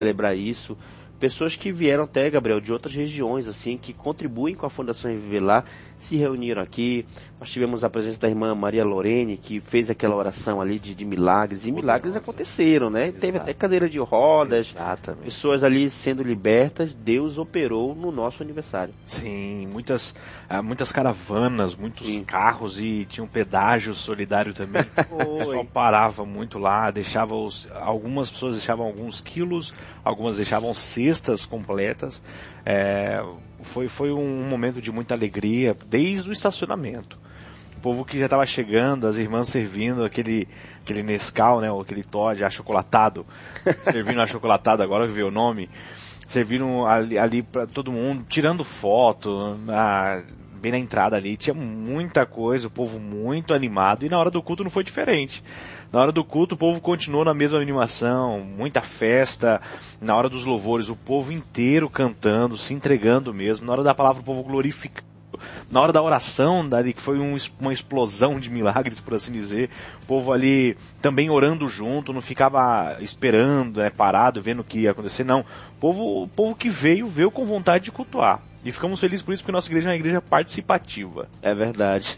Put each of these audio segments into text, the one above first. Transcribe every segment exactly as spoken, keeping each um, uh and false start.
celebrar isso. Pessoas que vieram até, Gabriel, de outras regiões, assim, que contribuem com a Fundação Reviver lá, se reuniram aqui. Nós tivemos a presença da irmã Maria Lorene, que fez aquela oração ali de, de milagres, e milagres aconteceram, né? Exato. Teve até cadeira de rodas, exatamente, pessoas ali sendo libertas. Deus operou no nosso aniversário. Sim, muitas, muitas caravanas, muitos Sim. carros, e tinha um pedágio solidário também. O pessoal parava muito lá, deixava os, algumas pessoas deixavam alguns quilos, algumas deixavam cestas completas. É, foi, foi um momento de muita alegria desde o estacionamento. O povo que já estava chegando, as irmãs servindo aquele, aquele Nescau, né, ou aquele Toddy achocolatado, servindo achocolatado, agora que veio o nome, serviram ali, ali para todo mundo, tirando foto, na, bem na entrada ali, tinha muita coisa, o povo muito animado, e na hora do culto não foi diferente. Na hora do culto o povo continuou na mesma animação, muita festa. Na hora dos louvores o povo inteiro cantando, se entregando mesmo. Na hora da palavra o povo glorificando. Na hora da oração, dali, que foi um, uma explosão de milagres, por assim dizer, o povo ali também orando junto, não ficava esperando, né, parado, vendo o que ia acontecer, não. O povo, o povo que veio, veio com vontade de cultuar. E ficamos felizes por isso, porque nossa igreja é uma igreja participativa. É verdade.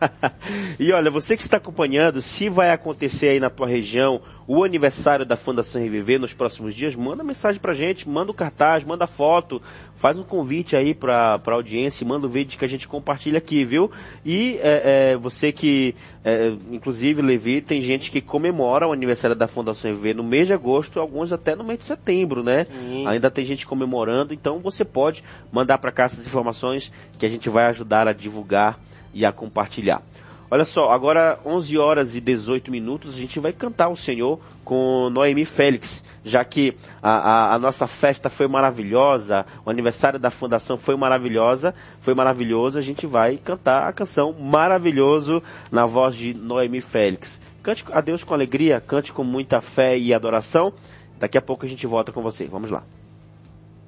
E olha, você que está acompanhando, se vai acontecer aí na tua região o aniversário da Fundação Reviver nos próximos dias, manda mensagem pra gente, manda um cartaz, manda foto, faz um convite aí pra, pra audiência, manda um vídeo que a gente compartilha aqui, viu? E é, é, você que, é, inclusive, Levi, tem gente que comemora o aniversário da Fundação Reviver no mês de agosto, alguns até no mês de setembro, né? Sim. Ainda tem gente comemorando, então você pode mandar pra cá essas informações que a gente vai ajudar a divulgar e a compartilhar. Olha só, agora onze horas e dezoito minutos, a gente vai cantar o Senhor com Noemi Félix, já que a, a, a nossa festa foi maravilhosa, o aniversário da Fundação foi maravilhosa, foi maravilhoso, a gente vai cantar a canção Maravilhoso na voz de Noemi Félix. Cante a Deus com alegria, cante com muita fé e adoração. Daqui a pouco a gente volta com você. Vamos lá.